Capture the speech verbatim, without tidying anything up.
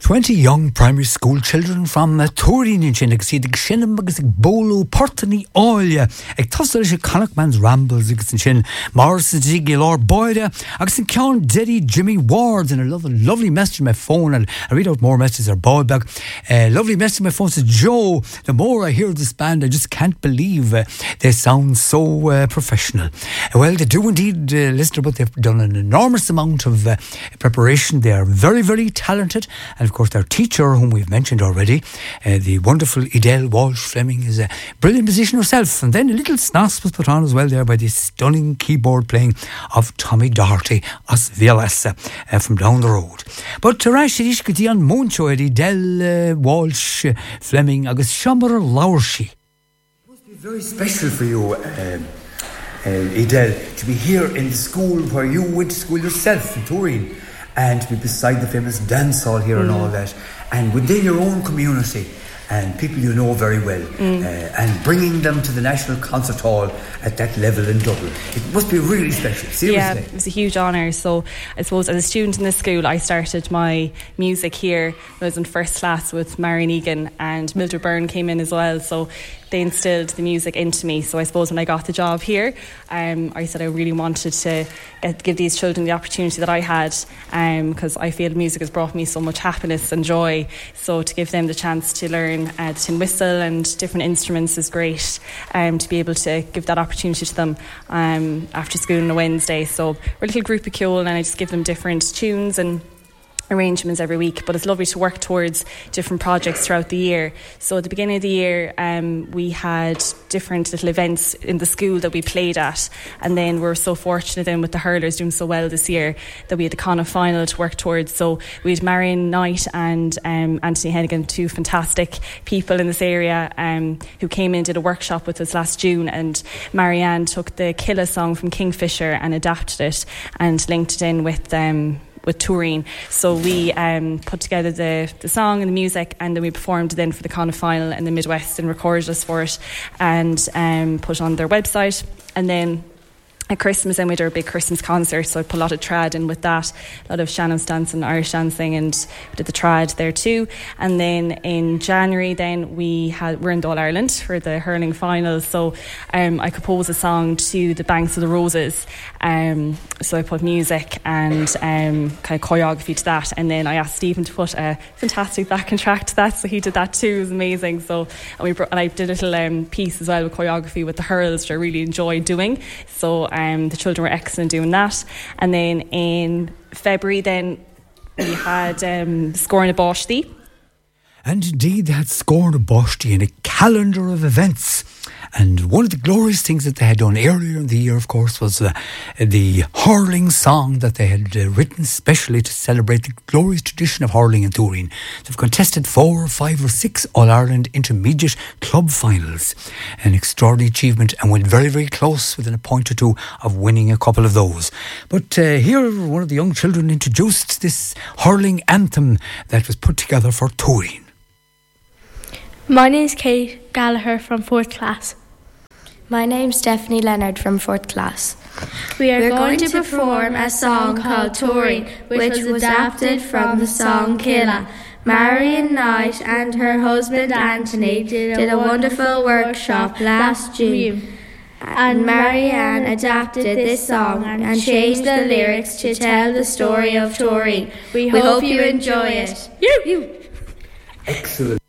twenty young primary school children from uh, Turin in sin ag siad ag sinnam agus ag bólú portaní áile ag tosar sé Connachtman's Rambles agus in sin Mars and Ziggy Lord Boyda agus in Count Deddy Jimmy Ward and a lovely, lovely message on my phone, and I read out more messages are boy back. Uh, lovely message on my phone says, Joe, the more I hear this band I just can't believe uh, they sound so uh, professional. Uh, well, they do indeed, uh, listener, but they've done an enormous amount of uh, preparation. They are very, very talented, and of course their teacher, whom we've mentioned already, uh, the wonderful Edel Walsh Fleming, is a brilliant musician herself. And then a little snas was put on as well there by the stunning keyboard playing of Tommy Doherty as Vielas uh, from down the road. But Tarash Ishkati on Moncho Edel uh, Walsh uh, Fleming agus Shamar Laurshi. It must be very special for you, um, uh, Edel, to be here in the school where you went to school yourself in Turin, and to be beside the famous dance hall here mm. and all that, and within your own community and people you know very well, mm. uh, and bringing them to the National Concert Hall at that level in Dublin. It must be really special, seriously. Yeah, it was a huge honour. So I suppose as a student in this school, I started my music here when I was in first class with Marion Egan, and Mildred Byrne came in as well, so they instilled the music into me. So I suppose when I got the job here, um, I said I really wanted to get, give these children the opportunity that I had, because um, I feel music has brought me so much happiness and joy. So to give them the chance to learn uh, the tin whistle and different instruments is great, um, to be able to give that opportunity to them um, after school on a Wednesday. So we're a little group of Kjol, and I just give them different tunes and arrangements every week, but it's lovely to work towards different projects throughout the year. So at the beginning of the year, um, we had different little events in the school that we played at, and then we were so fortunate then with the hurlers doing so well this year that we had the Connacht final to work towards. So we had Marion Knight and um, Anthony Hennigan, two fantastic people in this area, um, who came in and did a workshop with us last June, and Marianne took the Killa song from Kingfisher and adapted it and linked it in with um, with Turin. So we um, put together the, the song and the music, and then we performed then for the Connacht final in the Midwest and recorded us for it and um, put it on their website. And then at Christmas then we did a big Christmas concert, so I put a lot of trad in with that, a lot of Shannon's dancing, Irish dancing, and we did the trad there too. And then in January then we had we're in All Ireland for the hurling finals, so um, I composed a song to the Banks of the Roses, um, so I put music and um, kind of choreography to that, and then I asked Stephen to put a fantastic backing track to that, so he did that too. It was amazing. So and, we brought, and I did a little um, piece as well with choreography with the hurls, which I really enjoyed doing. So Um, the children were excellent doing that. And then in February then we had um, Scoring a Boshti. And indeed they had Scoring a Boshti in a calendar of events. And one of the glorious things that they had done earlier in the year, of course, was uh, the hurling song that they had uh, written specially to celebrate the glorious tradition of hurling in Turin. They've contested four or five or six All-Ireland Intermediate Club Finals. An extraordinary achievement, and went very, very close within a point or two of winning a couple of those. But uh, here, one of the young children introduced this hurling anthem that was put together for Turin. My name is Kate Gallagher from fourth class. My name's Stephanie Leonard from fourth class. We are going, going to perform a song called Turin, which was adapted from the song Killa. Marion Knight and her husband Anthony did a wonderful workshop last June, and Marianne adapted this song and changed the lyrics to tell the story of Turin. We hope you enjoy it. Excellent.